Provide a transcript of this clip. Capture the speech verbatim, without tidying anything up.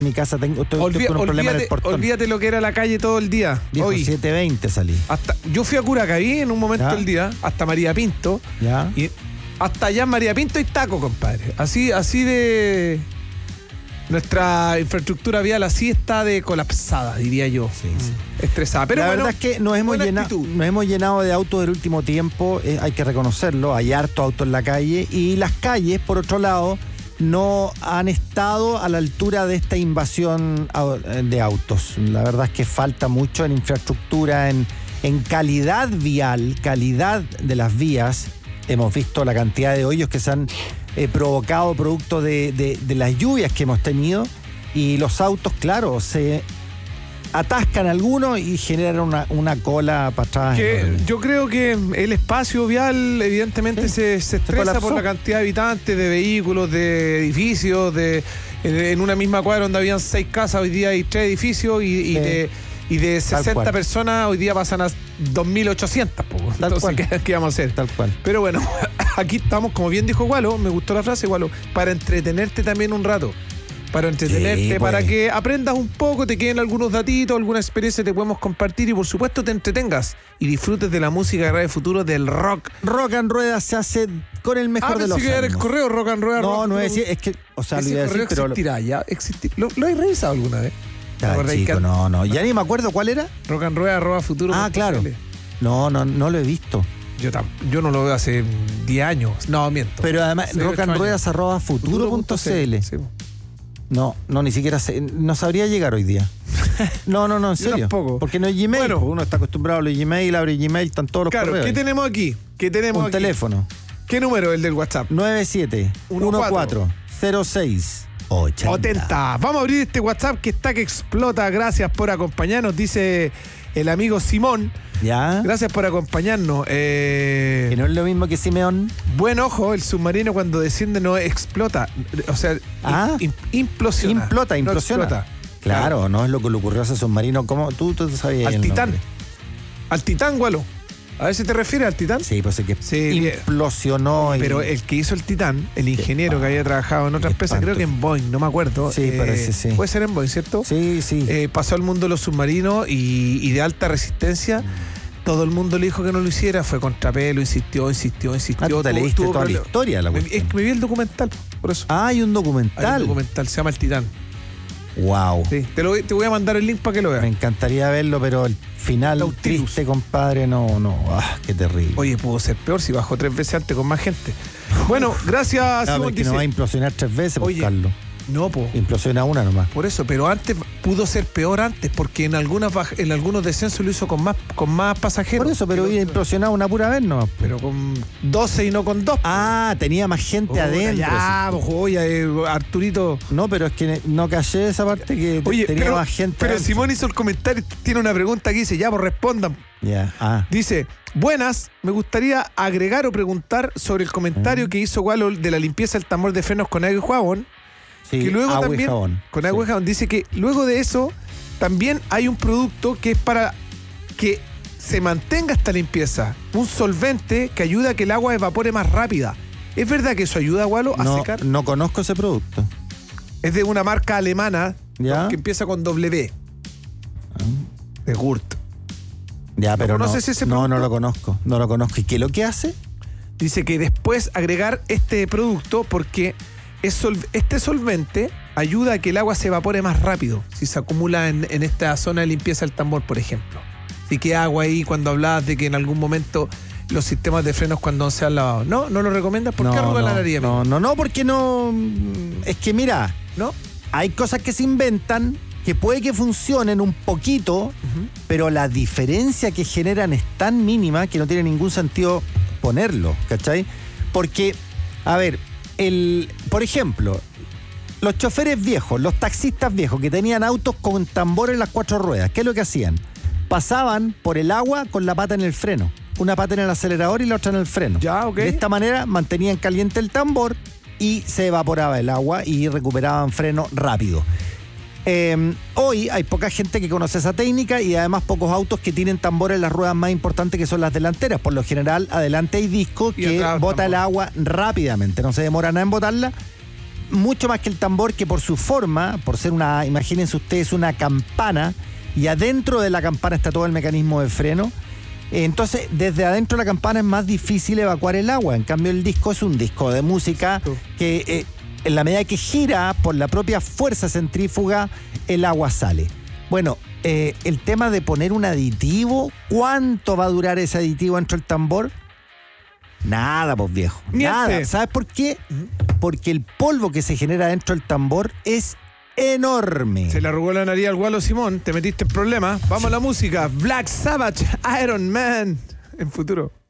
mi casa tengo, estoy, Olvida, estoy con un olvídate, problema en el portón. Olvídate lo que era la calle todo el día. Viejo, Hoy, siete veinte salí. hasta, yo fui a Curacaví en un momento Ya. del día, hasta María Pinto. ¿Ya? Y hasta allá en María Pinto hay taco, compadre. Así, así de... Nuestra infraestructura vial así está de colapsada, diría yo. Sí, sí. Estresada. Pero la bueno, verdad es que nos hemos, buena llenado, actitud. nos hemos llenado de autos del último tiempo, eh, hay que reconocerlo, hay harto auto en la calle y las calles, por otro lado, no han estado a la altura de esta invasión de autos. La verdad es que falta mucho en infraestructura, en, en calidad vial, calidad de las vías. Hemos visto la cantidad de hoyos que se han eh, provocado producto de, de, de las lluvias que hemos tenido y los autos, claro, se atascan algunos y generan una, una cola para atrás. Que yo creo que el espacio vial evidentemente Sí, se, se estresa colapsó. por la cantidad de habitantes, de vehículos, de edificios, de en una misma cuadra donde habían seis casas, hoy día hay tres edificios y, y Sí. de y de Tal sesenta cual. personas hoy día pasan a dos mil ochocientos. Po. Entonces, cual. ¿qué, ¿qué vamos a hacer? Tal cual. Pero bueno, aquí estamos, como bien dijo Gualo, me gustó la frase, Gualo, para entretenerte también un rato. Para entretenerte, Sí, pues. para que aprendas un poco, te queden algunos datitos, alguna experiencia te podemos compartir y por supuesto te entretengas y disfrutes de la música de Radio Futuro, del rock. Rock and Rueda se hace con el mejor Ah, de los pensé que era el ánimos. correo Rock and Rueda. No, rock, no rock, es decir, es que, o sea, lo ese iba a correo decir, pero... existirá ya, existir- ¿Lo, ¿Lo has revisado alguna vez? ¿Te Ah, acordás chico, que- no, no, ya ni me acuerdo cuál era. Rock and Rueda, arroba futuro. Ah, claro. No, no, no lo he visto. Yo, tam- yo no lo veo hace diez años. No, miento. Pero además, Hace ocho años. rockandruedas arroba futuro punto cl. Sí. No, no, ni siquiera sé, no sabría llegar hoy día. No, no, no, en Yo serio. tampoco. Porque no es Gmail. Bueno. Pues uno está acostumbrado a los Gmail, abre Gmail, están todos los Claro, correos. ¿qué tenemos aquí? ¿Qué tenemos Un aquí? teléfono. ¿Qué número es el del WhatsApp? nueve siete uno cuatro cero seis ochenta. ochenta. Vamos a abrir este WhatsApp que está que explota. Gracias por acompañarnos, dice el amigo Simón. ¿Ya? Gracias por acompañarnos. Eh, Que no es lo mismo que Simeón. Buen ojo, el submarino cuando desciende no explota. O sea, Ah. im- implosiona. Implota, No implosiona. explota. Claro, no es lo que le ocurrió a ese submarino. ¿Cómo? Tú, tú sabías Al el Titán. nombre. Al Titán, Gualo. ¿A ver si te refieres al Titán? Sí, pues es que Sí, bien. implosionó. y- Pero el que hizo el Titán, el ingeniero que había trabajado en otra Qué empresa, creo que en Boeing, no me acuerdo. Sí, parece, sí. Puede ser en Boeing, ¿cierto? Sí, sí. Eh, pasó al mundo de los submarinos y, y de alta resistencia. Todo el mundo le dijo que no lo hiciera, fue contrapelo, insistió, insistió, insistió. Ah, tú te tuvo- leíste tuvo toda la problemas. historia de la Me- cuestión. Es que me vi el documental, por eso. Ah, hay un Hay un documental. documental, se llama El Titán. Wow. Sí, te, lo, voy- te voy a mandar el link para que lo Me veas. encantaría verlo, pero el final Nautilus. triste, compadre, no, no. Ah, qué terrible. Oye, pudo ser peor si bajó tres veces antes con más gente. Bueno, gracias, Ah, Simón, porque dice- no va a implosionar tres veces, pues, Oye. Carlos. No, po. Implosiona una nomás. Por eso, pero antes pudo ser peor antes, porque en algunas baj- en algunos descensos lo hizo con más con más pasajeros. Por eso, pero Pero- hubiera implosionado una pura vez nomás. Pero con doce y no con dos. Ah, tenía más gente Puta, adentro. Ya, sí. pues, oye, eh, Arturito. No, pero es que no callé esa parte que te- Oye, tenía pero, más gente pero adentro. Simón hizo el comentario, tiene una pregunta que dice, ya, pues respondan. Ya, ah. Dice, buenas, me gustaría agregar o preguntar sobre el comentario que hizo Gualo de la limpieza del tambor de frenos con agua y jabón. Sí, que luego agua y también, jabón. con agua y Sí. jabón, dice que luego de eso también hay un producto que es para que se mantenga esta limpieza, un solvente que ayuda a que el agua evapore más rápida. ¿Es verdad que eso ayuda, Gualo, a No, secar? no conozco ese producto. Es de una marca alemana ¿Ya? que empieza con W. De Gurt. Ya, pero no, conoces ese no, producto? no lo conozco. No lo conozco. ¿Y qué es lo que hace? Dice que después agregar este producto porque es sol- este solvente ayuda a que el agua se evapore más rápido si se acumula en, en esta zona de limpieza del tambor, por ejemplo. Así que agua ahí cuando hablabas de que en algún momento los sistemas de frenos cuando se han lavado. ¿No? ¿No lo recomiendas? ¿Por no, qué arruga no, la nariz? no, amigo? no, no, porque no. Es que mira, ¿No? hay cosas que se inventan que puede que funcionen un poquito, pero la diferencia que generan es tan mínima que no tiene ningún sentido ponerlo, ¿cachai? Porque, a ver, el, por ejemplo, los choferes viejos, los taxistas viejos que tenían autos con tambor en las cuatro ruedas, ¿qué es lo que hacían? Pasaban por el agua con la pata en el freno. Una pata en el acelerador y la otra en el freno. Ya, ok. De esta manera mantenían caliente el tambor y se evaporaba el agua y recuperaban freno rápido. Eh, hoy hay poca gente que conoce esa técnica y además pocos autos que tienen tambor en las ruedas más importantes que son las delanteras. Por lo general, adelante hay disco Y que atrás bota el tambor. agua rápidamente, no se demora nada en botarla. mucho más que el tambor, que por su forma, por ser una, imagínense ustedes, una campana, y adentro de la campana está todo el mecanismo de freno. Entonces, desde adentro de la campana es más difícil evacuar el agua. En cambio, el disco es un disco de música que eh, en la medida que gira por la propia fuerza centrífuga, el agua sale. Bueno, eh, el tema de poner un aditivo, ¿cuánto va a durar ese aditivo dentro del tambor? Nada, pues viejo. Miente. Nada. ¿Sabes por qué? Porque el polvo que se genera dentro del tambor es enorme. Se le arrugó la nariz al Gualo Simón, te metiste en problemas. Vamos a la música. Black Sabbath, Iron Man. En futuro.